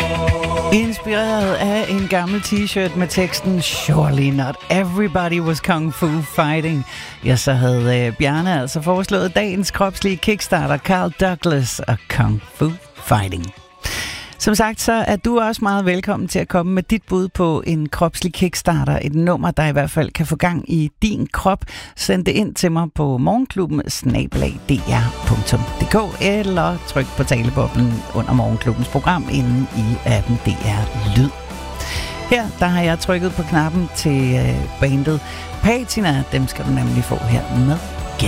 Inspireret af en gammel t-shirt med teksten Surely not everybody was kung fu fighting. Ja, så havde Bjarne altså foreslået dagens kropslige kickstarter Carl Douglas og Kung Fu Fighting. Som sagt, så er du også meget velkommen til at komme med dit bud på en kropslig kickstarter. Et nummer, der i hvert fald kan få gang i din krop. Send det ind til mig på morgenklubben@dr.dk eller tryk på taleboblen under Morgenklubbens program inde i appen DR Lyd. Her, der har jeg trykket på knappen til bandet Patina. Dem skal du nemlig få her med